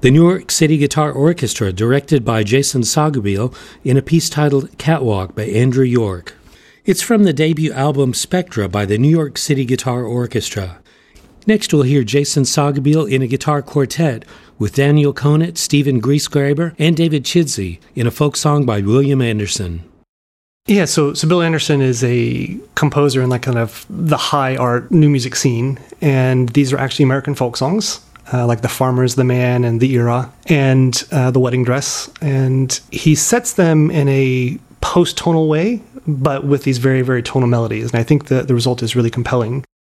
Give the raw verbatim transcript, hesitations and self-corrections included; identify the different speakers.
Speaker 1: The New York City Guitar Orchestra, directed by Jason Sogabil, in a piece titled Catwalk by Andrew York. It's from the debut album Spectra by the New York City Guitar Orchestra. Next we'll hear Jason Sogabil in a guitar quartet with Daniel Conant, Stephen Griesgraber, and David Chidsey in a folk song by William Anderson.
Speaker 2: Yeah, so so Bill Anderson is a composer in like kind of the high art new music scene, and these are actually American folk songs, uh, like The Farmer's the Man and The Era and uh, The Wedding Dress, and he sets them in a post-tonal way, but with these very, very tonal melodies, and I think the, the result is really compelling.